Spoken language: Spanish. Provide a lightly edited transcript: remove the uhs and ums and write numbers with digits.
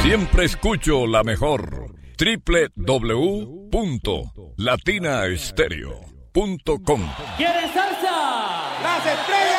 Siempre escucho la mejor. www.latinaestereo.com. ¿Quieres salsa? Las estrellas.